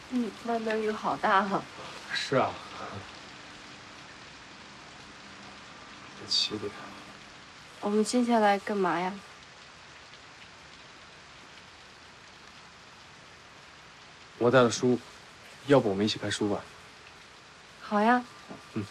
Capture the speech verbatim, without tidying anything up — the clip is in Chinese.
嗯，外面雨好大哈。 是啊。才七点。 我们接下来干嘛呀？ 我带了书，要不我们一起看书吧？ 好呀。 嗯。